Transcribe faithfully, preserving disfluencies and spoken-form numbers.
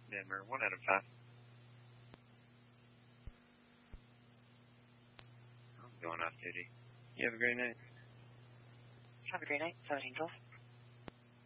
Denver, one out of five. I'm going off duty. You have a great night. Have a great night, seventeen twelve.